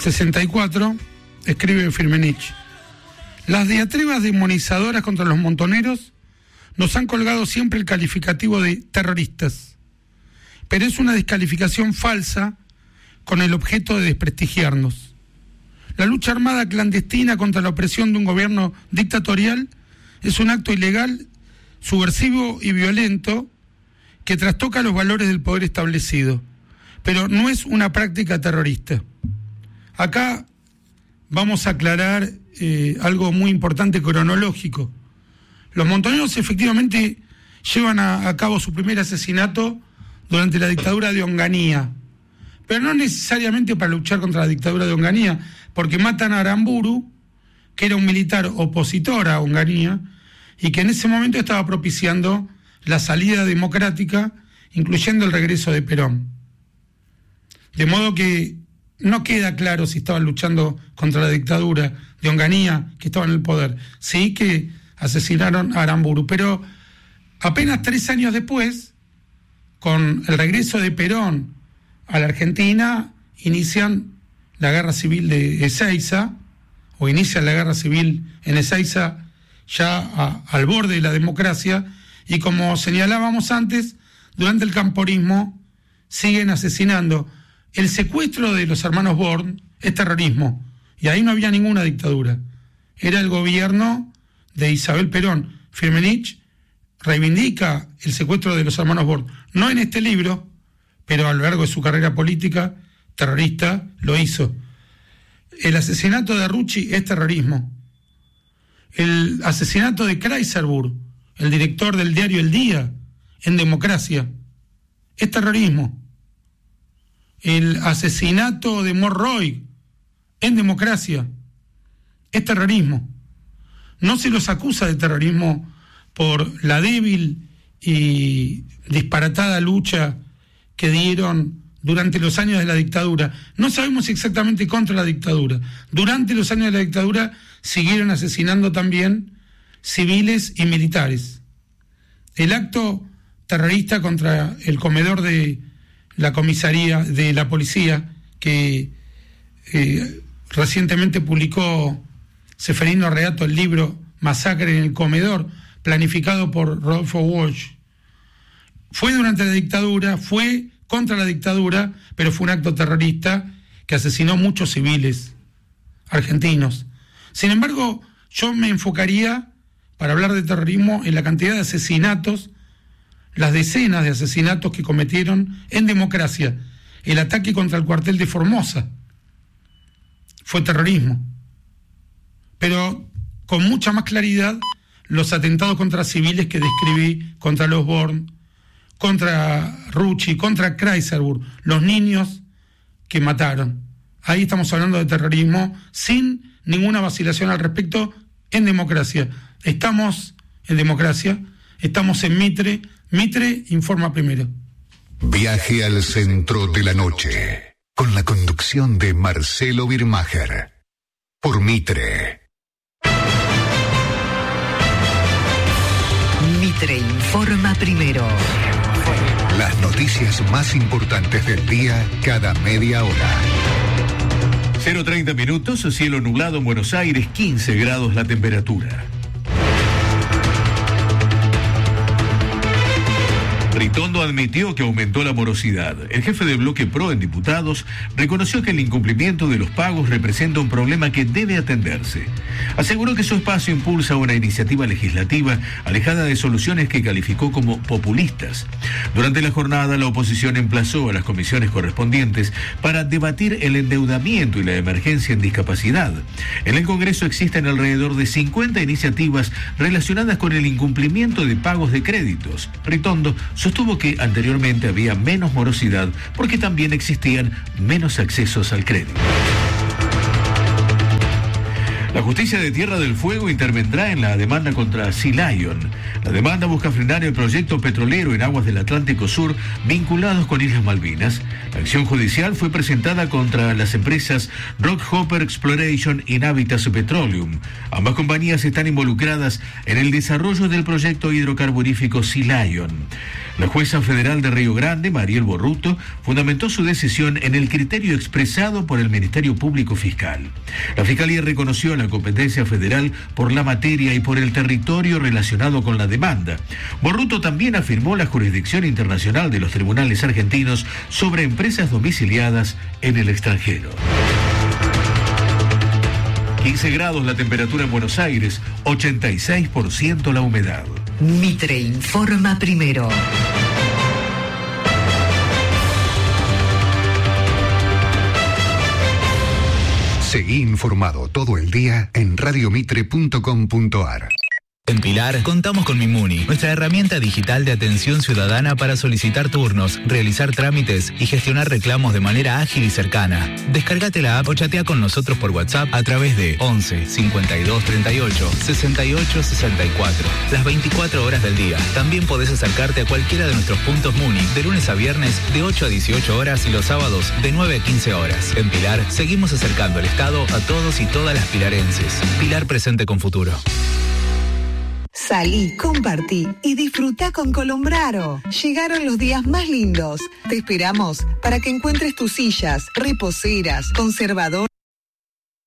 64, escribe Firmenich: las diatribas demonizadoras contra los montoneros nos han colgado siempre el calificativo de terroristas, pero es una descalificación falsa con el objeto de desprestigiarnos. La lucha armada clandestina contra la opresión de un gobierno dictatorial es un acto ilegal, subversivo y violento que trastoca los valores del poder establecido, pero no es una práctica terrorista. Acá vamos a aclarar algo muy importante cronológico. Los montoneros efectivamente llevan a cabo su primer asesinato durante la dictadura de Onganía, pero no necesariamente para luchar contra la dictadura de Onganía, porque matan a Aramburu, que era un militar opositor a Onganía y que en ese momento estaba propiciando la salida democrática, incluyendo el regreso de Perón. De modo que no queda claro si estaban luchando contra la dictadura de Onganía, que estaba en el poder. Sí que asesinaron a Aramburu, pero apenas 3 años después, con el regreso de Perón a la Argentina, inician la guerra civil de Ezeiza, o inician la guerra civil en Ezeiza ya al borde de la democracia, y como señalábamos antes, durante el camporismo siguen asesinando. El secuestro de los hermanos Born es terrorismo, y ahí no había ninguna dictadura. Era el gobierno de Isabel Perón. Firmenich reivindica el secuestro de los hermanos Born, no en este libro, pero a lo largo de su carrera política terrorista lo hizo. El asesinato de Rucci es terrorismo. El asesinato de Kreiserburg, el director del diario El Día, en democracia, es terrorismo. El asesinato de Monroy en democracia es terrorismo. No se los acusa de terrorismo por la débil y disparatada lucha que dieron durante los años de la dictadura. No sabemos exactamente contra la dictadura. Durante los años de la dictadura siguieron asesinando también civiles y militares. El acto terrorista contra el comedor de la comisaría de la policía que recientemente publicó Seferino Reato el libro Masacre en el Comedor, planificado por Rodolfo Walsh, fue durante la dictadura, fue contra la dictadura, pero fue un acto terrorista que asesinó muchos civiles argentinos. Sin embargo, yo me enfocaría, para hablar de terrorismo, en la cantidad de asesinatos, las decenas de asesinatos que cometieron en democracia. El ataque contra el cuartel de Formosa fue terrorismo, pero con mucha más claridad los atentados contra civiles que describí, contra los Born, contra Rucci, contra Kreiserburg, los niños que mataron. Ahí estamos hablando de terrorismo sin ninguna vacilación al respecto, en democracia. Estamos en democracia, estamos en Mitre. Mitre informa primero. Viaje al centro de la noche, con la conducción de Marcelo Birmacher, por Mitre. Mitre informa primero. Las noticias más importantes del día cada media hora. 0:30 minutos, cielo nublado en Buenos Aires, 15 grados la temperatura. Ritondo admitió que aumentó la morosidad. El jefe del bloque PRO en diputados reconoció que el incumplimiento de los pagos representa un problema que debe atenderse. Aseguró que su espacio impulsa una iniciativa legislativa alejada de soluciones que calificó como populistas. Durante la jornada, la oposición emplazó a las comisiones correspondientes para debatir el endeudamiento y la emergencia en discapacidad. En el Congreso existen alrededor de 50 iniciativas relacionadas con el incumplimiento de pagos de créditos. Ritondo sostuvo que anteriormente había menos morosidad porque también existían menos accesos al crédito. La justicia de Tierra del Fuego intervendrá en la demanda contra Sea Lion. La demanda busca frenar el proyecto petrolero en aguas del Atlántico Sur vinculados con Islas Malvinas. La acción judicial fue presentada contra las empresas Rockhopper Exploration y Navitas Petroleum. Ambas compañías están involucradas en el desarrollo del proyecto hidrocarburífico Sea Lion. La jueza federal de Río Grande, Mariel Borruto, fundamentó su decisión en el criterio expresado por el Ministerio Público Fiscal. La Fiscalía reconoció la competencia federal por la materia y por el territorio relacionado con la demanda. Borruto también afirmó la jurisdicción internacional de los tribunales argentinos sobre empresas domiciliadas en el extranjero. 15 grados la temperatura en Buenos Aires, 86% la humedad. Mitre informa primero. Seguí informado todo el día en radiomitre.com.ar. En Pilar, contamos con Mimuni, nuestra herramienta digital de atención ciudadana para solicitar turnos, realizar trámites y gestionar reclamos de manera ágil y cercana. Descárgate la app o chatea con nosotros por WhatsApp a través de 11 52 38 68 64. Las 24 horas del día. También podés acercarte a cualquiera de nuestros puntos Muni de lunes a viernes de 8 a 18 horas y los sábados de 9 a 15 horas. En Pilar, seguimos acercando el Estado a todos y todas las pilarenses. Pilar presente con futuro. Salí, compartí y disfruta con Colombraro. Llegaron los días más lindos. Te esperamos para que encuentres tus sillas, reposeras, conservador.